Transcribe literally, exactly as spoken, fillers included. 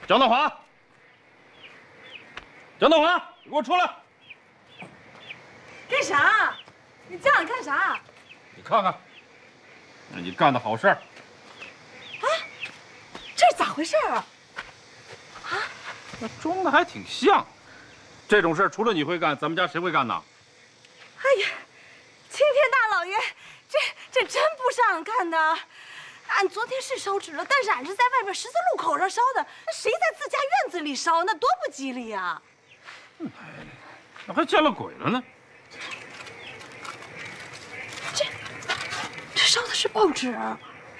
张德华，张德华，你给我出来！ 干啥？你这样干啥？ 你看看，那你干的好事儿。 啊，这是咋回事啊？啊， 那装的还挺像。这种事除了你会干，咱们家谁会干呢？ 哎呀，青天大老爷，这这真不是俺干的。俺昨天是烧纸了，但是俺是在外边十字路口上烧的。那谁在自家院子里烧，那多不吉利呀！ 哎，那还见了鬼了呢。 这这烧的是报纸。